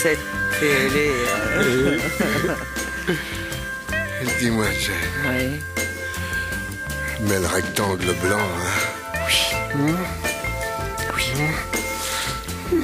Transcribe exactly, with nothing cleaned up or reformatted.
cette télé. euh. Dis-moi, Jane, Oui. mais le rectangle blanc, hein? Oui. Oui.